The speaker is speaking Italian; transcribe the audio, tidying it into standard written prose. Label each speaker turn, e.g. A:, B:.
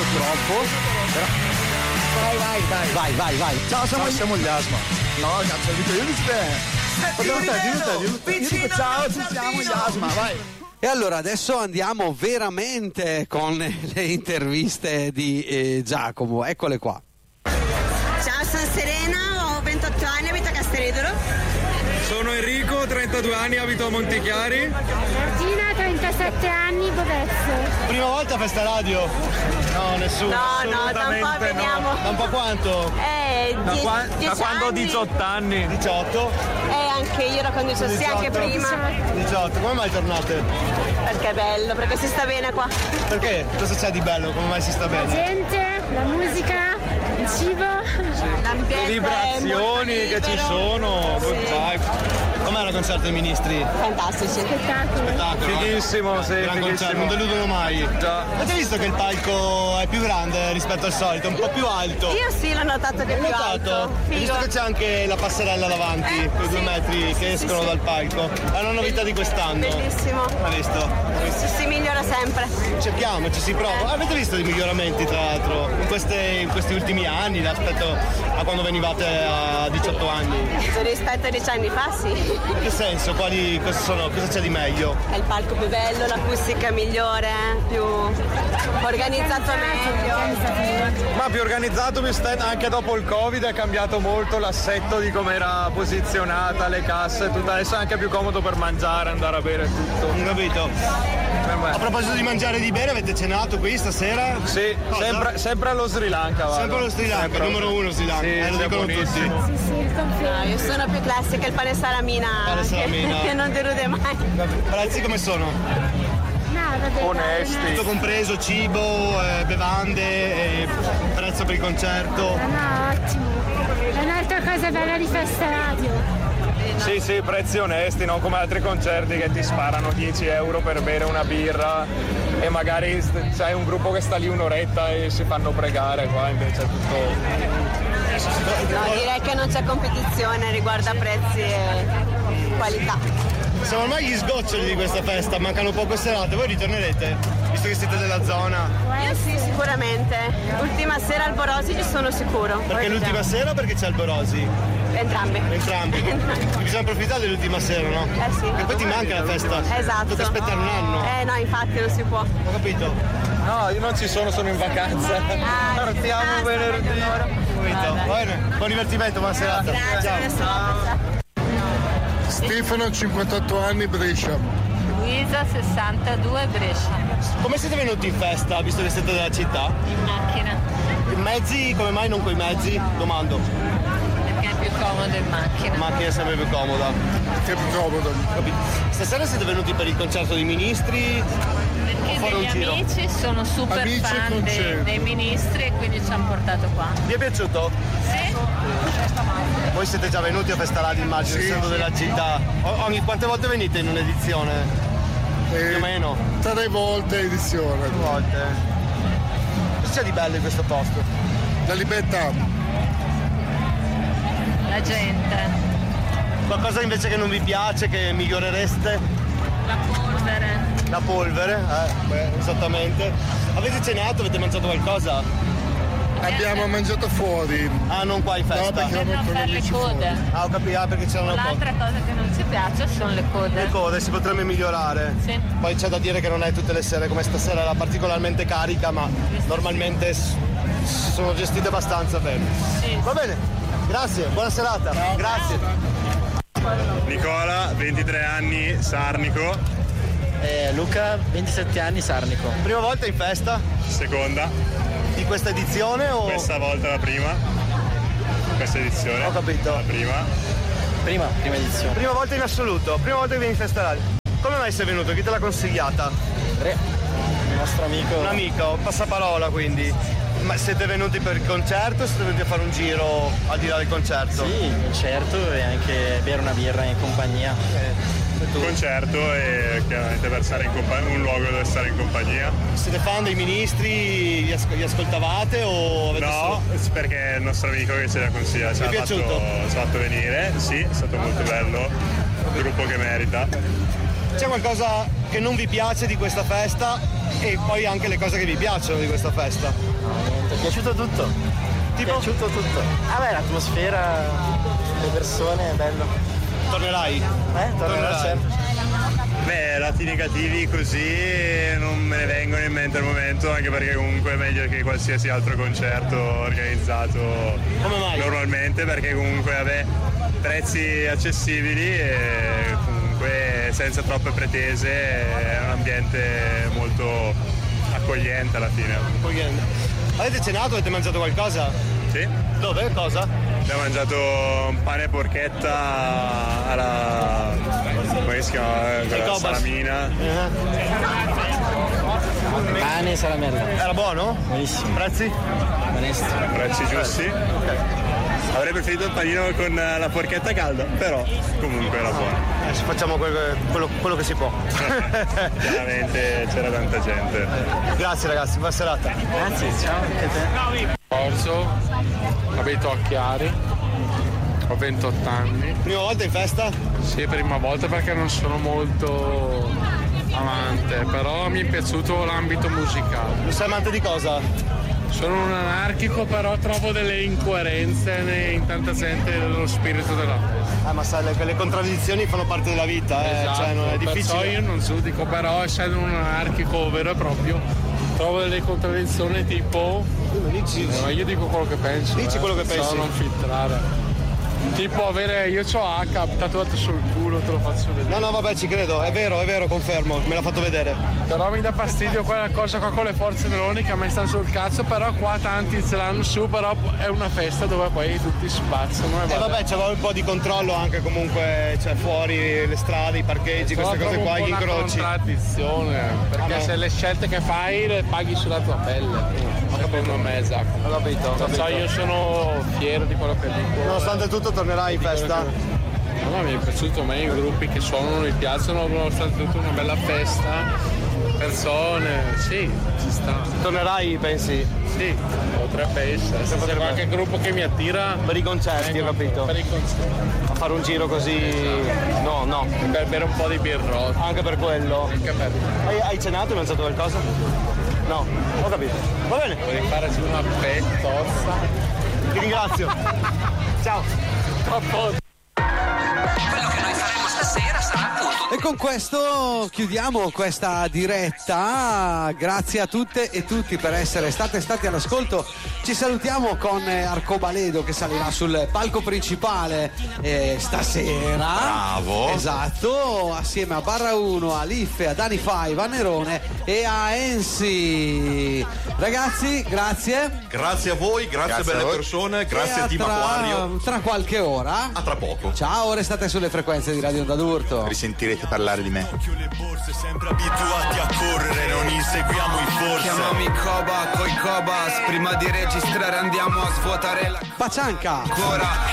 A: purtroppo. Però... Vai. Ciao, siamo gli Asma. No, cazzo, dico io di te. Dico ciao, ci siamo gli Asma, vai.
B: E allora adesso andiamo veramente con le interviste di Giacomo, eccole qua.
C: Ciao, sono Serena, ho 28 anni, abito a Casteredolo.
D: Sono Enrico, 32 anni, abito a Montichiari.
E: Martina, 37 anni, Bovezzo.
F: Prima volta a Festa Radio? No, nessuno.
C: No, da un po' veniamo.
F: Da un po' quanto?
D: Da quando ho 18 anni?
F: 18?
C: Anche io ero con 18, sì, anche prima.
F: 18, come mai tornate?
C: Perché è bello, perché si sta bene qua.
F: Perché? Cosa c'è di bello? Come mai si sta bene?
E: La gente, la musica, il cibo.
C: L'ambiente,
D: le vibrazioni che ci sono, good vibe.
F: Com'era il concerto dei ministri?
C: Fantastici.
F: Spettacolo.
D: Fighissimo, sì,
F: Gran concerto, non deludono mai.
D: Già.
F: Avete visto che il palco è più grande rispetto al solito, un po' più alto?
C: Io sì, l'ho notato che è più alto.
F: Hai visto che c'è anche la passerella davanti, quei 2 metri che escono dal palco? È una novità di quest'anno.
C: Bellissimo.
F: Hai visto?
C: Si migliora sempre.
F: Cerchiamo, ci si prova. Avete visto dei miglioramenti tra l'altro in questi ultimi anni rispetto a quando venivate a 18 anni?
C: Rispetto a 10 anni fa, sì.
F: In che senso? Cosa c'è di meglio?
C: È il palco più bello, l'acustica migliore, più organizzato meglio.
D: Ma più organizzato, anche dopo il Covid è cambiato molto l'assetto di come era posizionata, le casse, tutto. Adesso è anche più comodo per mangiare, andare a bere tutto.
F: Non capito. A proposito di mangiare e di bere, avete cenato qui stasera?
D: Sì, sempre allo Sri Lanka. Vado.
F: Sempre allo Sri Lanka, numero 1 Sri Lanka.
D: Sì,
F: lo dicono tutti.
E: Sì, confermo.
C: No, io sono più classica, il pane salamina. Che non delude mai.
F: Prezzi come sono?
E: No, vabbè.
D: Onesti.
F: Tutto compreso, cibo, bevande, prezzo per il concerto.
E: No, ottimo. È un'altra cosa bella di Festa Radio.
D: Sì, prezzi onesti, non come altri concerti che ti sparano 10 euro per bere una birra e magari c'è un gruppo che sta lì un'oretta e si fanno pregare, qua invece è tutto...
C: No, direi che non c'è competizione riguardo a prezzi e qualità.
F: Siamo ormai gli sgoccioli di questa festa, mancano poche serate, voi ritornerete? Visto che siete della zona.
C: Io sì, sicuramente. L'ultima sera al Borosi ci sono sicuro.
F: Perché l'ultima sera o perché c'è il Borosi?
C: Entrambi.
F: Bisogna approfittare dell'ultima sera, no?
C: Sì.
F: E poi ti manca la festa.
C: Esatto.
F: Tocca aspettare un anno.
C: No, infatti non si può.
F: Ho capito.
D: No, io non ci sono in vacanza. Partiamo venerdì.
F: Va bene, buon divertimento, buona serata.
C: Grazie.
F: Ciao.
G: Stefano, 58 anni, Brescia.
H: Luisa, 62, Brescia.
F: Come siete venuti in festa, visto che siete della città?
H: In macchina.
F: In mezzi, come mai non coi mezzi? Domando.
H: Perché è più comodo in macchina.
F: La macchina è sempre più comoda.
G: Che comodo.
F: Capito. Stasera siete venuti per il concerto dei ministri?
H: Perché degli amici sono super
G: Amici
H: fan dei ministri e quindi ci hanno portato qua.
F: Vi è piaciuto?
H: Sì.
F: Voi siete già venuti a Festa Radio, immagino, essendo della città. Quante volte venite in un'edizione? Più o meno?
G: 3 volte edizione.
F: 2 volte. Cosa c'è di bello in questo posto?
G: La libertà.
H: La gente.
F: Qualcosa invece che non vi piace, che migliorereste?
H: La polvere.
F: La polvere? Esattamente. Avete cenato? Avete mangiato qualcosa?
G: Abbiamo mangiato fuori.
F: Ah, non qua in festa?
G: No, perché
H: Per non fare le code.
F: Ah, ho capito, perché c'erano
H: L'altra cosa che non ci piace sono le code.
F: le code, si potrebbe migliorare.
H: Sì.
F: Poi c'è da dire che non è tutte le sere come stasera, era particolarmente carica, ma normalmente sono gestite abbastanza bene.
H: Sì.
F: Va bene, grazie, buona serata. Grazie.
I: Nicola, 23 anni, Sarnico.
J: Luca, 27 anni, Sarnico.
F: Prima volta in festa?
I: Seconda.
F: Di questa edizione o?
I: Questa volta la prima. Questa edizione.
F: Ho capito.
I: La prima.
J: Prima edizione.
F: Prima volta in assoluto, prima volta che vieni in Festa Radio. Come mai sei venuto? Chi te l'ha consigliata?
J: Il nostro amico.
F: Un amico, passaparola quindi. Ma siete venuti per il concerto o siete venuti a fare un giro al di là del concerto?
J: Sì, concerto e anche bere una birra in compagnia.
I: Concerto e chiaramente per stare in un luogo dove stare in compagnia.
F: Siete fan dei ministri? Li ascoltavate o avete
I: No, perché è il nostro amico che ce l'ha consigliato. Ci ha fatto venire, sì, è stato molto bello. Un gruppo che merita.
F: c'è qualcosa che non vi piace di questa festa e poi anche le cose che vi piacciono di questa festa?
J: Mi è piaciuto tutto.
F: Tipo?
J: Mi è piaciuto tutto. Vabbè, l'atmosfera, le persone, è bello.
F: Tornerai?
J: Tornerai, certo.
I: Beh, lati negativi così non me ne vengono in mente al momento, anche perché comunque è meglio che qualsiasi altro concerto organizzato normalmente, perché comunque vabbè, prezzi accessibili e comunque senza troppe pretese, è un ambiente molto accogliente alla fine.
F: Accogliente. Avete cenato? Avete mangiato qualcosa?
I: Sì.
F: Dove? Cosa?
I: Abbiamo mangiato un pane e porchetta alla... come si chiama? Quella salamina.
J: Pane e salamella.
F: Era buono?
J: Buonissimo.
F: Prezzi?
J: Onesti.
I: Prezzi giusti.
F: Ok.
I: Avrei preferito il panino con la porchetta calda, però comunque era buono.
F: Adesso facciamo quello che si può.
I: Chiaramente c'era tanta gente.
F: Grazie ragazzi, buona serata.
J: Grazie, ciao anche a te.
K: Orso, abito a Chiari, ho 28 anni.
F: Prima volta in festa?
K: Sì, prima volta perché non sono molto amante, però mi è piaciuto l'ambito musicale.
F: Non sei amante di cosa?
K: Sono un anarchico, però trovo delle incoerenze in tanta gente dello spirito della festa.
F: Ma sai, le contraddizioni fanno parte della vita,
K: Esatto,
F: cioè non è difficile.
K: perciò io non giudico, però essendo un anarchico vero e proprio, trovo delle contraddizioni tipo... ma io dico quello che penso.
F: Dici quello che pensi.
K: Non filtrare. Tipo avere, io c'ho H tatuato sul culo, te lo faccio vedere.
F: No, vabbè, ci credo, è vero, confermo, me l'ha fatto vedere.
K: Però mi dà fastidio quella cosa qua con le forze dell'ordine che a me stanno sul cazzo, però qua tanti ce l'hanno su, però è una festa dove poi tutti spazzano.
F: Vabbè, c'è un po' di controllo anche comunque, cioè fuori le strade, i parcheggi, queste cose qua, gli incroci.
K: È una contraddizione, perché se le scelte che fai le paghi sulla tua pelle. Secondo me, Giacomo.
F: Ho capito.
K: Io sono fiero di quello che dico.
F: Nonostante tutto tornerai in festa?
K: No, mi è piaciuto a me, i gruppi che suonano mi piacciono, nonostante tutto una bella festa. Persone, sì, ci sta.
F: Tornerai, pensi?
K: Sì, potrebbe essere. Se c'è qualche gruppo che mi attira.
F: Per i concerti, ho capito.
K: Per i concerti.
F: A fare un giro così.
K: Esatto.
F: No.
K: Per bere un po' di birrotto.
F: Anche per quello.
K: Anche per...
F: Hai cenato e mangiato qualcosa? No, ho capito. Va bene.
K: Vuoi fare su una pettozza?
F: Ti ringrazio. Ciao.
K: Troppo.
B: Quello che noi faremo stasera sarà appunto. E con questo chiudiamo questa diretta. Grazie a tutte e tutti per essere stati all'ascolto. Ci salutiamo con Arcobaledo che salirà sul palco principale stasera.
L: Bravo.
B: Esatto, assieme a Barra 1, a Liffe, a Dani Fai, a Nerone e a Ensi. Ragazzi, grazie.
L: Grazie a voi, grazie belle persone, grazie a Team Acquario.
B: Tra qualche ora.
L: A tra poco.
B: Ciao, restate sulle frequenze di Radio Onda d'Urto.
L: Risentirete parlare di me.
M: Le borse sempre abituati a correre, non inseguiamo i forse.
N: Chiamami Coba coi Cobas, prima di registrare andiamo a svuotare la
B: Pacianca.
N: Ancora